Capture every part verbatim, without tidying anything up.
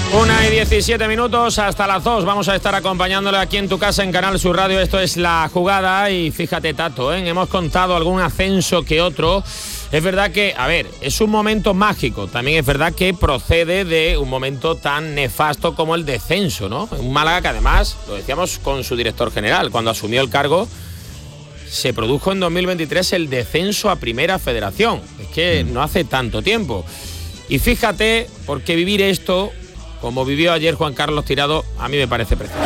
Una y diecisiete minutos, hasta las dos vamos a estar acompañándole aquí en tu casa en Canal Sur Radio. Esto es La Jugada y fíjate, Tato, ¿eh? hemos contado algún ascenso que otro. Es verdad que, a ver, es un momento mágico. También es verdad que procede de un momento tan nefasto como el descenso, ¿no? Un Málaga que además, lo decíamos con su director general, cuando asumió el cargo, se produjo en dos mil veintitrés el descenso a Primera Federación. Es que no hace tanto tiempo. Y fíjate, porque vivir esto, como vivió ayer Juan Carlos Tirado, a mí me parece precioso.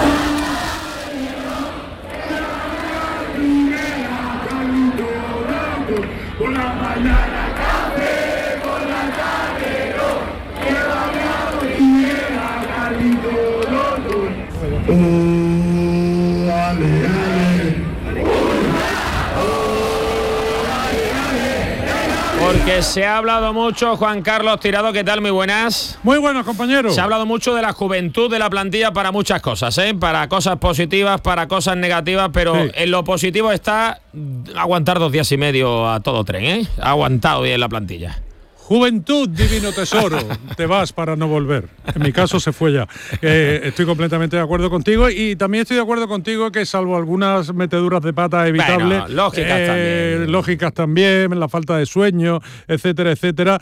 Porque se ha hablado mucho, Juan Carlos Tirado, ¿qué tal? Muy buenas. Muy buenas, compañeros. Se ha hablado mucho de la juventud de la plantilla para muchas cosas, ¿eh? Para cosas positivas, para cosas negativas, pero sí, en lo positivo está aguantar dos días y medio a todo tren, ¿eh? Ha aguantado bien la plantilla. Juventud, divino tesoro, te vas para no volver. En mi caso se fue ya. Eh, estoy completamente de acuerdo contigo y también estoy de acuerdo contigo que salvo algunas meteduras de pata evitables, bueno, lógicas, eh, también. lógicas también, la falta de sueño, etcétera, etcétera,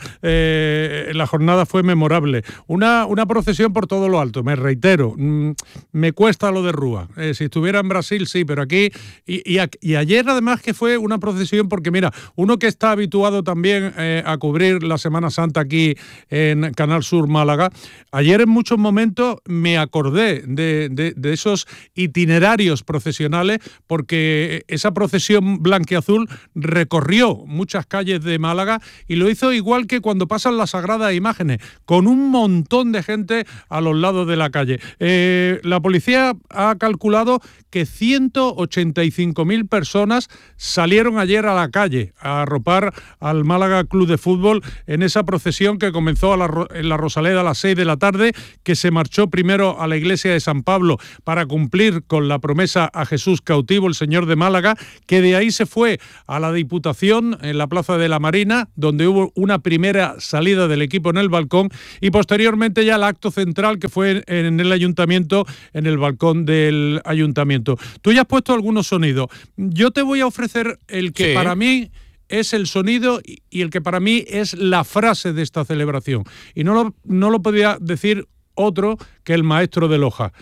eh, la jornada fue memorable. Una, una procesión por todo lo alto, me reitero, mmm, me cuesta lo de Rúa. Eh, si estuviera en Brasil, sí, pero aquí... Y, y, y ayer además que fue una procesión porque mira, uno que está habituado también eh, a cubrir la Semana Santa aquí en Canal Sur Málaga, ayer en muchos momentos me acordé de, de, de esos itinerarios procesionales porque esa procesión blanquiazul recorrió muchas calles de Málaga y lo hizo igual que cuando pasan las sagradas imágenes, con un montón de gente a los lados de la calle. Eh, la policía ha calculado que ciento ochenta y cinco mil personas salieron ayer a la calle a arropar al Málaga Club de Fútbol en esa procesión que comenzó a la, en la Rosaleda a las seis de la tarde, que se marchó primero a la iglesia de San Pablo para cumplir con la promesa a Jesús cautivo, el Señor de Málaga, que de ahí se fue a la Diputación en la Plaza de la Marina, donde hubo una primera salida del equipo en el balcón y posteriormente ya el acto central que fue en el Ayuntamiento, en el balcón del Ayuntamiento. Tú ya has puesto algunos sonidos. Yo te voy a ofrecer el que sí. para mí es el sonido y el que para mí es la frase de esta celebración. Y no lo, no lo podía decir otro que el maestro de Loja,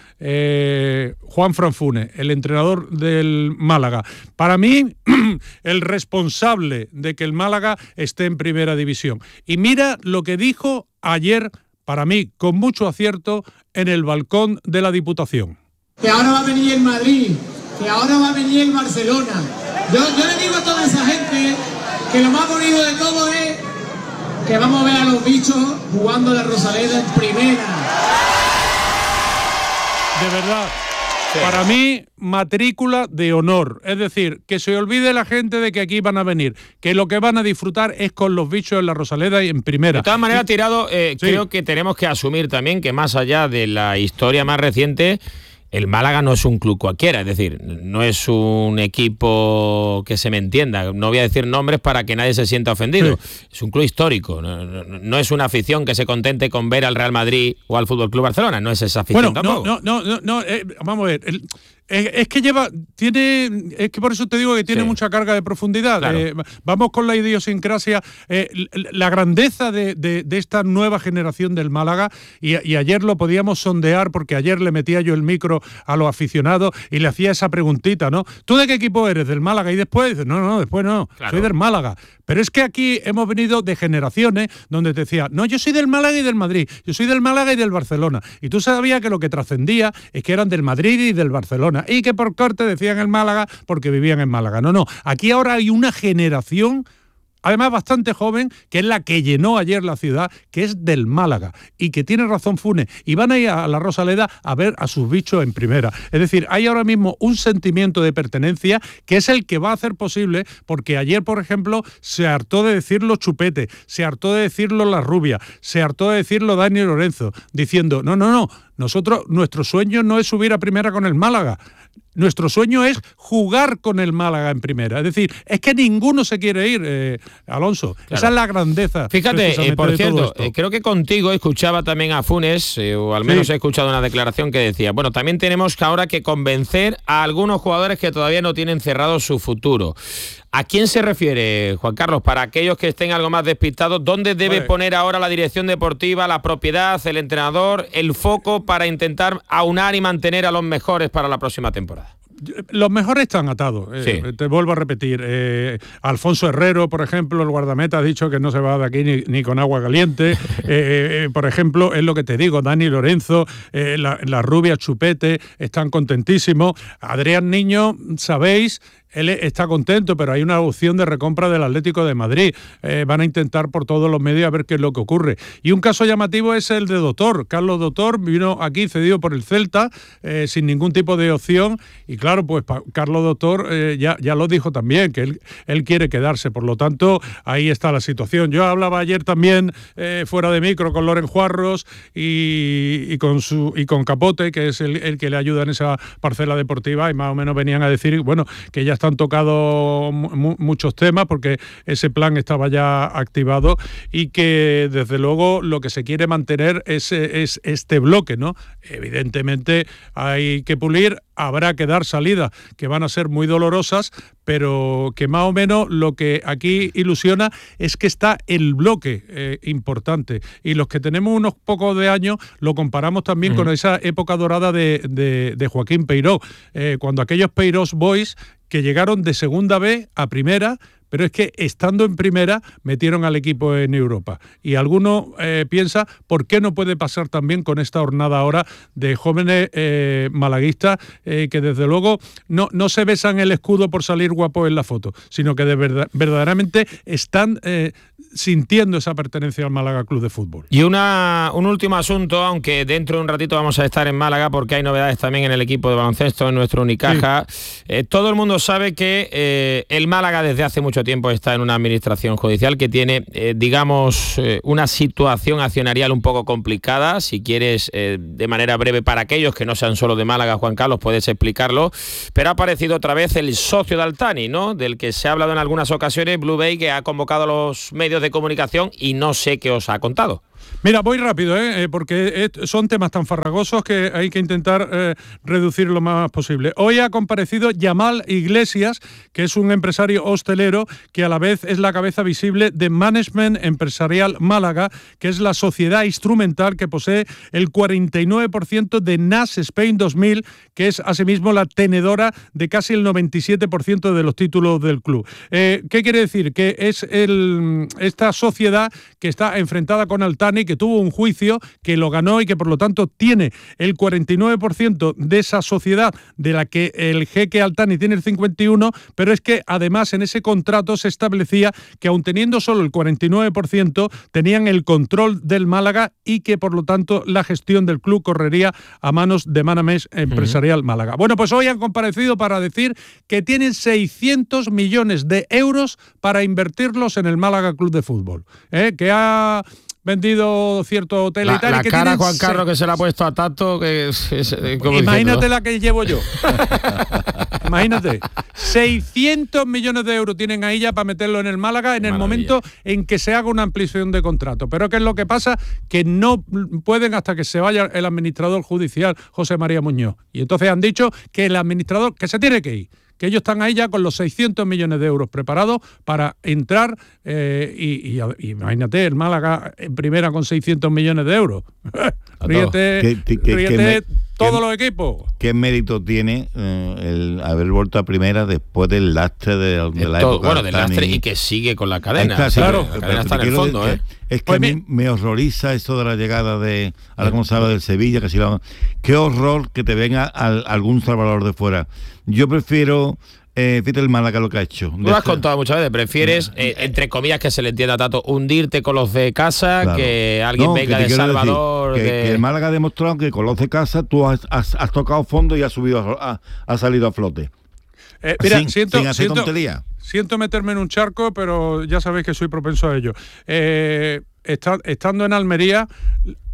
eh, Juan Franfune, el entrenador del Málaga. Para mí, el responsable de que el Málaga esté en primera división. Y mira lo que dijo ayer, para mí, con mucho acierto, en el balcón de la Diputación. Que ahora va a venir el Madrid, que ahora va a venir el Barcelona. Yo, yo le digo a toda esa gente que lo más bonito de todo es que vamos a ver a los bichos jugando la Rosaleda en primera. De verdad, sí. Para mí, matrícula de honor. Es decir, que se olvide la gente de que aquí van a venir, que lo que van a disfrutar es con los bichos en la Rosaleda y en primera. De todas maneras, Tirado, eh, sí. creo que tenemos que asumir también que más allá de la historia más reciente, el Málaga no es un club cualquiera, es decir, no es un equipo que se me entienda, no voy a decir nombres para que nadie se sienta ofendido, sí. Es un club histórico, no, no, no es una afición que se contente con ver al Real Madrid o al Fútbol Club Barcelona, no es esa afición bueno, tampoco. No, no, no, no eh, vamos a ver, el, eh, es que lleva, tiene, es que por eso te digo que tiene sí. mucha carga de profundidad. Claro. Eh, vamos con la idiosincrasia, eh, la grandeza de, de, de esta nueva generación del Málaga, y, y ayer lo podíamos sondear porque ayer le metía yo el micro a los aficionados y le hacía esa preguntita, ¿no? ¿Tú de qué equipo eres? ¿Del Málaga? Y después dices, no, no, después no, claro. soy del Málaga. Pero es que aquí hemos venido de generaciones donde te decía, no, yo soy del Málaga y del Madrid, yo soy del Málaga y del Barcelona. Y tú sabías que lo que trascendía es que eran del Madrid y del Barcelona. Y que por corte decían el Málaga porque vivían en Málaga. No, no, aquí ahora hay una generación, además bastante joven, que es la que llenó ayer la ciudad, que es del Málaga, y que tiene razón Funes, y van a ir a la Rosaleda a ver a sus bichos en primera. Es decir, hay ahora mismo un sentimiento de pertenencia que es el que va a hacer posible, porque ayer, por ejemplo, se hartó de decirlo Chupete, se hartó de decirlo La Rubia, se hartó de decirlo Dani Lorenzo, diciendo, no, no, no, nosotros, nuestro sueño no es subir a primera con el Málaga. Nuestro sueño es jugar con el Málaga en primera. Es decir, es que ninguno se quiere ir, eh, Alonso. Claro. Esa es la grandeza. Fíjate, eh, por cierto, eh, creo que contigo escuchaba también a Funes, eh, o al menos sí. he escuchado una declaración que decía, bueno, también tenemos que ahora que convencer a algunos jugadores que todavía no tienen cerrado su futuro. ¿A quién se refiere, Juan Carlos? Para aquellos que estén algo más despistados, ¿dónde debe vale. poner ahora la dirección deportiva, la propiedad, el entrenador, el foco para intentar aunar y mantener a los mejores para la próxima temporada? Los mejores están atados, sí. eh, te vuelvo a repetir. Eh, Alfonso Herrero, por ejemplo, el guardameta, ha dicho que no se va de aquí ni, ni con agua caliente. eh, eh, por ejemplo, es lo que te digo, Dani Lorenzo, eh, la, la rubia Chupete, están contentísimos. Adrián Niño, sabéis, él está contento, pero hay una opción de recompra del Atlético de Madrid. Eh, van a intentar por todos los medios a ver qué es lo que ocurre. Y un caso llamativo es el de Doctor. Carlos Doctor vino aquí cedido por el Celta, eh, sin ningún tipo de opción. Y claro, pues pa- Carlos Doctor eh, ya, ya lo dijo también, que él, él quiere quedarse. Por lo tanto, ahí está la situación. Yo hablaba ayer también, eh, fuera de micro, con Loren Juarros y, y, con, su, y con Capote, que es el, el que le ayuda en esa parcela deportiva, y más o menos venían a decir, bueno, que ya han tocado mu- muchos temas porque ese plan estaba ya activado y que desde luego lo que se quiere mantener es, es este bloque, ¿no? Evidentemente hay que pulir, habrá que dar salidas que van a ser muy dolorosas, pero que más o menos lo que aquí ilusiona es que está el bloque eh, importante, y los que tenemos unos pocos de años lo comparamos también uh-huh. con esa época dorada de, de, de Joaquín Peiró, eh, cuando aquellos Peirós Boys que llegaron de segunda B a primera, pero es que estando en primera metieron al equipo en Europa. Y alguno eh, piensa, ¿por qué no puede pasar también con esta jornada ahora de jóvenes eh, malaguistas eh, que desde luego no, no se besan el escudo por salir guapos en la foto, sino que de verdad, verdaderamente están eh, sintiendo esa pertenencia al Málaga Club de Fútbol. Y una, un último asunto, aunque dentro de un ratito vamos a estar en Málaga porque hay novedades también en el equipo de baloncesto, en nuestro Unicaja. Sí. Eh, todo el mundo sabe que eh, el Málaga desde hace mucho tiempo está en una administración judicial que tiene, eh, digamos, eh, una situación accionarial un poco complicada. Si quieres, eh, de manera breve, para aquellos que no sean solo de Málaga, Juan Carlos, puedes explicarlo. Pero ha aparecido otra vez el socio de Altani, ¿no? Del que se ha hablado en algunas ocasiones, Blue Bay, que ha convocado a los medios de comunicación y no sé qué os ha contado. Mira, voy rápido, ¿eh? porque son temas tan farragosos que hay que intentar eh, reducir lo más posible. Hoy ha comparecido Yamal Iglesias, que es un empresario hostelero que a la vez es la cabeza visible de Management Empresarial Málaga, que es la sociedad instrumental que posee el cuarenta y nueve por ciento de N A S Spain dos mil, que es asimismo la tenedora de casi el noventa y siete por ciento de los títulos del club. Eh, ¿Qué quiere decir? Que es el, esta sociedad que está enfrentada con Altani, que tuvo un juicio, que lo ganó y que por lo tanto tiene el cuarenta y nueve por ciento de esa sociedad, de la que el jeque Altani tiene el cincuenta y uno por ciento, pero es que además en ese contrato se establecía que aun teniendo solo el cuarenta y nueve por ciento tenían el control del Málaga y que por lo tanto la gestión del club correría a manos de Manamés Empresarial uh-huh. Málaga. Bueno, pues hoy han comparecido para decir que tienen seiscientos millones de euros para invertirlos en el Málaga Club de Fútbol, ¿eh? que ha vendido cierto hotel la, y tal. La y que cara Juan se... Carlos que se le ha puesto a Tato, que es, es, como imagínate diciendo. La que llevo yo. Imagínate. seiscientos millones de euros tienen ahí ya para meterlo en el Málaga en Maravilla. El momento en que se haga una ampliación de contrato. Pero ¿qué es lo que pasa? Que no pueden hasta que se vaya el administrador judicial, José María Muñoz. Y entonces han dicho que el administrador, que se tiene que ir, que ellos están ahí ya con los seiscientos millones de euros preparados para entrar eh, y, y, y imagínate, el Málaga en primera con seiscientos millones de euros. ríete, ¿Qué, qué, ríete qué, todos qué, los equipos. ¿Qué mérito tiene eh, el haber vuelto a primera después del lastre de, de, de la todo, época? Bueno, del lastre y que sigue con la cadena. Está, sí, claro, la cadena está en el fondo, de, ¿eh? Es que pues a mí me, me horroriza eso de la llegada de, ahora como se habla del Sevilla, que si la, qué horror que te venga al, algún salvador de fuera. Yo prefiero... Eh, fíjate el Málaga lo que ha hecho. Tú lo has contado muchas veces, prefieres, eh, entre comillas que se le entienda, Tato, hundirte con los de casa, claro. que alguien no, venga que de Salvador. Decir, que, de... que el Málaga ha demostrado que con los de casa tú has, has, has tocado fondo y has subido a, ha salido a flote. Eh, mira, sin, siento, sin hacer siento, tontería. Siento meterme en un charco, pero ya sabéis que soy propenso a ello. Eh, está, estando en Almería,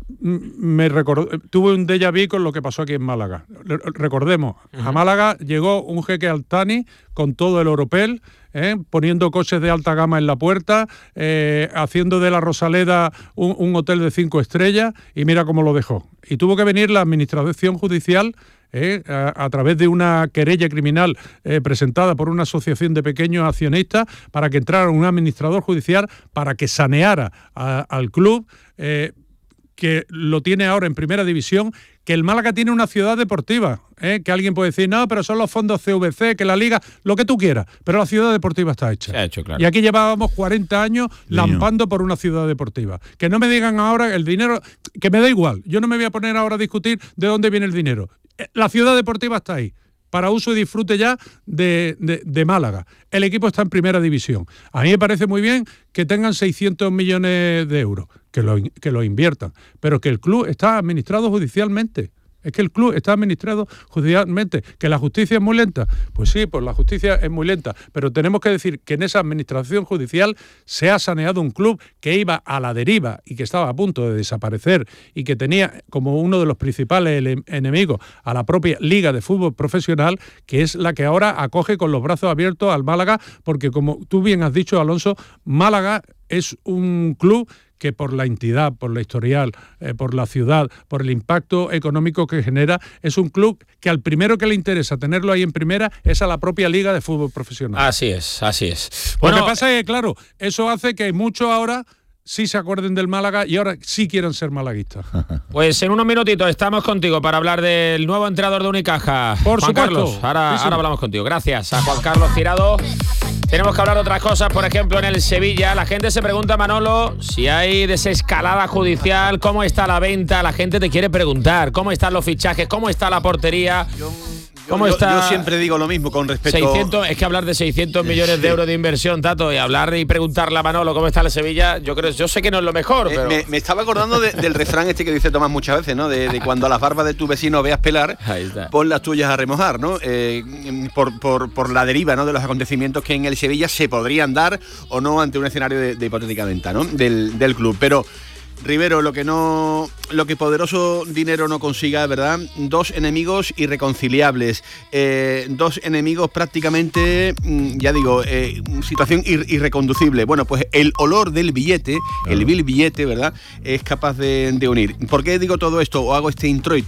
me recordó, tuve un déjà vu con lo que pasó aquí en Málaga. Recordemos, uh-huh. a Málaga llegó un jeque Altani con todo el Oropel, ¿eh? poniendo coches de alta gama en la puerta, eh, haciendo de la Rosaleda un, un hotel de cinco estrellas, y mira cómo lo dejó. Y tuvo que venir la administración judicial Eh, a, a través de una querella criminal eh, presentada por una asociación de pequeños accionistas para que entrara un administrador judicial para que saneara a, al club, eh, que lo tiene ahora en primera división, que el Málaga tiene una ciudad deportiva, ¿eh? que alguien puede decir, no, pero son los fondos C V C, que la Liga, lo que tú quieras, pero la ciudad deportiva está hecha. Se ha hecho, claro. Y aquí llevábamos cuarenta años lampando por una ciudad deportiva. Que no me digan ahora el dinero, que me da igual, yo no me voy a poner ahora a discutir de dónde viene el dinero. La ciudad deportiva está ahí, para uso y disfrute ya de, de, de Málaga. El equipo está en primera división. A mí me parece muy bien que tengan seiscientos millones de euros, que lo, que lo inviertan, pero que el club está administrado judicialmente. Es que el club está administrado judicialmente. ¿Que la justicia es muy lenta? Pues sí, pues la justicia es muy lenta. Pero tenemos que decir que en esa administración judicial se ha saneado un club que iba a la deriva y que estaba a punto de desaparecer y que tenía como uno de los principales enemigos a la propia Liga de Fútbol Profesional, que es la que ahora acoge con los brazos abiertos al Málaga, porque como tú bien has dicho, Alonso, Málaga es un club que por la entidad, por la historial, eh, por la ciudad, por el impacto económico que genera, es un club que al primero que le interesa tenerlo ahí en primera es a la propia Liga de Fútbol Profesional. Así es, así es. Bueno, lo que pasa es que, claro, eso hace que muchos ahora sí se acuerden del Málaga y ahora sí quieren ser malaguistas. Pues en unos minutitos estamos contigo para hablar del nuevo entrenador de Unicaja. Por Juan supuesto. Carlos, ahora, sí, sí. ahora hablamos contigo. Gracias a Juan Carlos Tirado. Tenemos que hablar de otras cosas, por ejemplo, en el Sevilla. La gente se pregunta, Manolo, si hay desescalada judicial, cómo está la venta. La gente te quiere preguntar cómo están los fichajes, cómo está la portería. Yo, ¿Cómo yo, está? yo siempre digo lo mismo con respecto... seiscientos, es que hablar de seiscientos millones de euros de inversión, Tato, y hablar y preguntarle a Manolo cómo está el Sevilla, yo creo, yo sé que no es lo mejor, pero... Eh, me, me estaba acordando de, del refrán este que dice Tomás muchas veces, ¿no? De, de cuando a las barbas de tu vecino veas pelar, pon las tuyas a remojar, ¿no? Eh, por, por, por la deriva, ¿no? De los acontecimientos que en el Sevilla se podrían dar o no ante un escenario de, de hipotética venta, ¿no? Del, del club, pero... Rivero, lo que no, lo que poderoso dinero no consiga, ¿verdad? Dos enemigos irreconciliables, eh, dos enemigos prácticamente, ya digo, eh, situación ir, irreconducible. Bueno, pues el olor del billete, claro. el vil billete, ¿verdad? Es capaz de, de unir. ¿Por qué digo todo esto o hago este introito?